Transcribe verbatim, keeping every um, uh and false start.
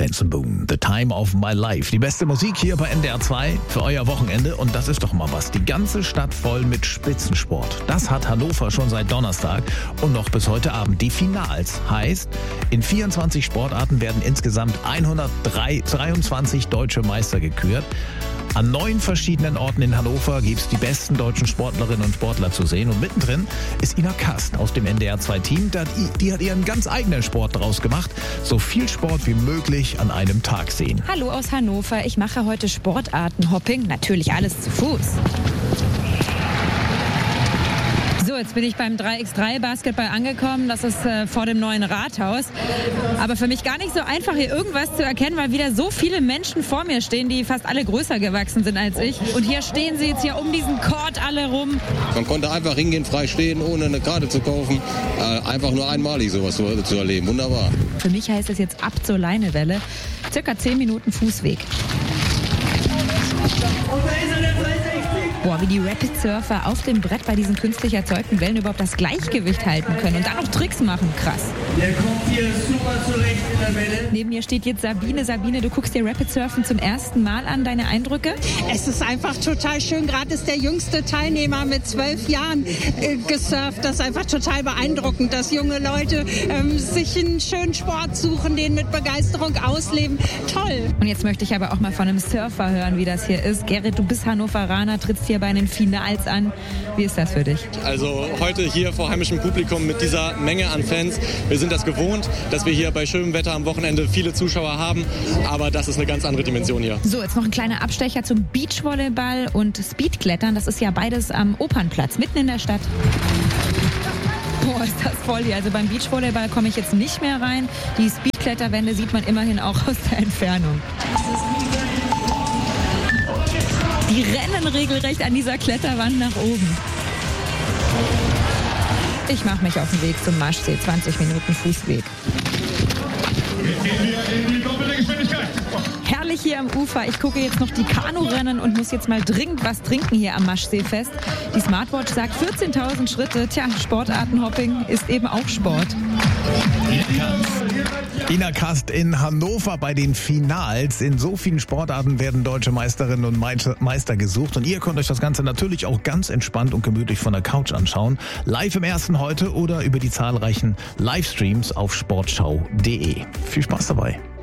Benson Boone, The Time of My Life. Die beste Musik hier bei N D R zwei für euer Wochenende. Und das ist doch mal was. Die ganze Stadt voll mit Spitzensport. Das hat Hannover schon seit Donnerstag und noch bis heute Abend. Die Finals heißt, in vierundzwanzig Sportarten werden insgesamt hundertdreiundzwanzig deutsche Meister gekürt. An neun verschiedenen Orten in Hannover gibt es die besten deutschen Sportlerinnen und Sportler zu sehen. Und mittendrin ist Ina Kast aus dem N D R zwei Team. Die hat ihren ganz eigenen Sport draus gemacht. So viel Sport wie möglich an einem Tag sehen. Hallo aus Hannover. Ich mache heute Sportartenhopping. Natürlich alles zu Fuß. So, jetzt bin ich beim drei gegen drei Basketball angekommen. Das ist äh, vor dem neuen Rathaus. Aber für mich gar nicht so einfach, hier irgendwas zu erkennen, weil wieder so viele Menschen vor mir stehen, die fast alle größer gewachsen sind als ich. Und hier stehen sie jetzt hier um diesen Court alle rum. Man konnte einfach hingehen, frei stehen, ohne eine Karte zu kaufen. Äh, einfach nur einmalig sowas zu, zu erleben. Wunderbar. Für mich heißt es jetzt ab zur Leinewelle. Circa zehn Minuten Fußweg. Boah, wie die Rapid Surfer auf dem Brett bei diesen künstlich erzeugten Wellen überhaupt das Gleichgewicht halten können und dann noch Tricks machen. Krass. Der kommt hier super zurecht in der Welle. Neben mir steht jetzt Sabine. Sabine, du guckst dir Rapid Surfen zum ersten Mal an. Deine Eindrücke? Es ist einfach total schön. Gerade ist der jüngste Teilnehmer mit zwölf Jahren äh, gesurft. Das ist einfach total beeindruckend, dass junge Leute ähm, sich einen schönen Sport suchen, den mit Begeisterung ausleben. Toll. Und jetzt möchte ich aber auch mal von einem Surfer hören, wie das hier ist. Gerrit, du bist Hannoveraner, trittst hier bei den Finals an. Wie ist das für dich? Also heute hier vor heimischem Publikum mit dieser Menge an Fans. Wir sind das gewohnt, dass wir hier bei schönem Wetter am Wochenende viele Zuschauer haben. Aber das ist eine ganz andere Dimension hier. So, jetzt noch ein kleiner Abstecher zum Beachvolleyball und Speedklettern. Das ist ja beides am Opernplatz, mitten in der Stadt. Boah, ist das voll hier. Also beim Beachvolleyball komme ich jetzt nicht mehr rein. Die Speedkletterwände sieht man immerhin auch aus der Entfernung. Die rennen regelrecht an dieser Kletterwand nach oben. Ich mache mich auf den Weg zum Maschsee. zwanzig Minuten Fußweg. Herrlich hier am Ufer. Ich gucke jetzt noch die Kanurennen und muss jetzt mal dringend was trinken hier am Maschseefest. Die Smartwatch sagt vierzehntausend Schritte. Tja, Sportartenhopping ist eben auch Sport. Ina Kast in Hannover bei den Finals. In so vielen Sportarten werden deutsche Meisterinnen und Meister gesucht. Und ihr könnt euch das Ganze natürlich auch ganz entspannt und gemütlich von der Couch anschauen. Live im Ersten heute oder über die zahlreichen Livestreams auf sportschau punkt de. Viel Spaß dabei.